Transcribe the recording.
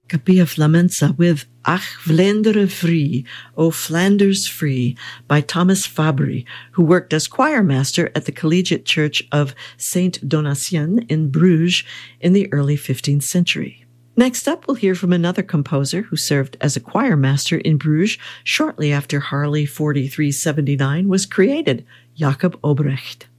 Capilla Flamenca with Ach Vlaanderen Vrij, O Flanders Free, by Thomas Fabry, who worked as choirmaster at the Collegiate Church of Saint Donatien in Bruges in the early 15th century. Next up, we'll hear from another composer who served as a choirmaster in Bruges shortly after Harley 4379 was created, Jacob Obrecht.